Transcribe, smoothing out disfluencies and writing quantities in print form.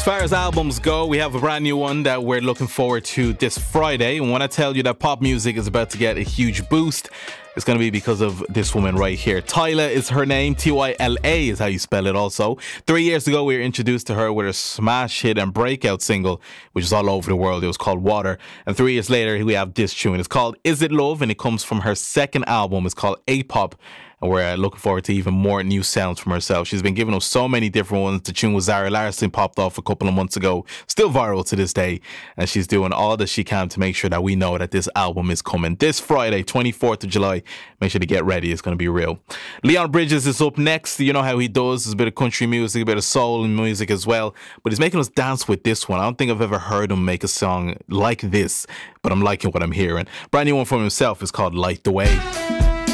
far as albums go, we have a brand new one that we're looking forward to this Friday. And when I tell you that pop music is about to get a huge boost, it's going to be because of this woman right here. Tyla is her name. Tyla is how you spell it also. 3 years ago, we were introduced to her with her smash hit and breakout single, which is all over the world. It was called Water. And 3 years later, we have this tune. It's called Is It Love? And it comes from her second album. It's called A-Pop. And we're looking forward to even more new sounds from herself. She's been giving us so many different ones. The tune with Zara Larsson popped off a couple of months ago. Still viral to this day. And she's doing all that she can to make sure that we know that this album is coming. This Friday, 24th of July. Make sure to get ready. It's going to be real. Leon Bridges is up next. You know how he does. There's a bit of country music, a bit of soul music as well. But he's making us dance with this one. I don't think I've ever heard him make a song like this. But I'm liking what I'm hearing. Brand new one from himself is called Light the Way.